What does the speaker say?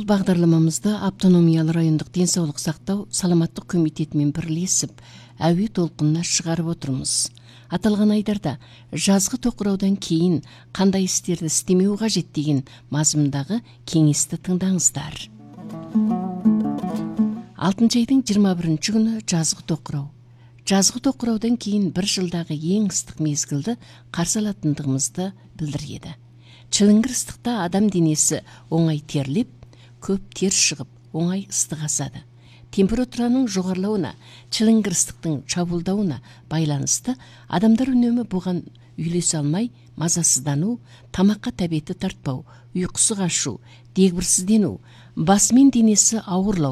бағдарламамызда автономиялы райондық денсаулық сақтау саламаттық комитетімен бірлесіп әуе толқынына шығарып отырмыз. Аталған айдарда жазғы тоқыраудан кейін қандай істерді істемеу қажет деген мазмұндағы кеңесті тыңдаңыздар. 6 айдың 21 күні жазғы тоқырау. Жазғы тоқыраудан кейін бір жылдағы ең ыстық мезгілді қарсы алатындығымызды білдіреді. Чылыңгыр ыстықта адам денесі оңай терлеп, көп тер шығып, оңай ыстық асады. Температураның жоғарылауына, чылыңгыр ыстықтың чабуылдауына байланысты адамдар үнемі бұған үйлесе алмай, мазасыздану, тамаққа тәбеті тартпау, ұйқысы қашу, дегбірсіздену, басы мен денесі ауырлау,